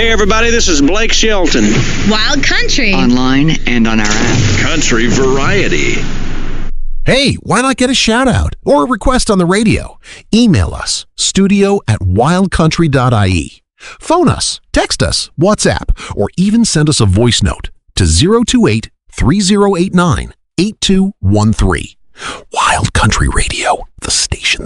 Hey, everybody, this is Blake Shelton. Wild Country. Online and on our app. Country Variety. Hey, why not get a shout out or a request on the radio? Email us, studio@wildcountry.ie. Phone us, text us, WhatsApp, or even send us a voice note to 028-3089-8213. Wild Country Radio, the station that